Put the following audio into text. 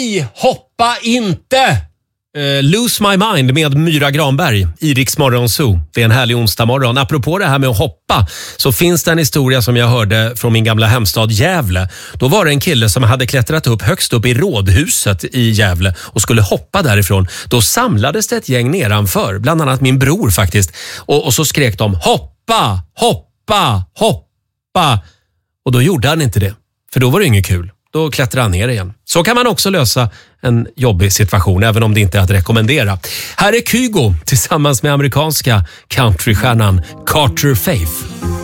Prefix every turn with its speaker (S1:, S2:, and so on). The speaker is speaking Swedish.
S1: Nej, hoppa inte! Lose My Mind med Myra Granberg i Rix Morgon Zoo. Det är en härlig onsdag morgon. Apropå det här med att hoppa så finns det en historia som jag hörde från min gamla hemstad Gävle. Då var det en kille som hade klättrat upp högst upp i rådhuset i Gävle och skulle hoppa därifrån. Då samlades det ett gäng nedanför, bland annat min bror faktiskt. Och så skrek de hoppa, hoppa, hoppa. Och då gjorde han inte det, för då var det inget kul. Då klättrar han ner igen. Så kan man också lösa en jobbig situation, även om det inte är att rekommendera. Här är Kygo tillsammans med amerikanska countrystjärnan Carter Faith.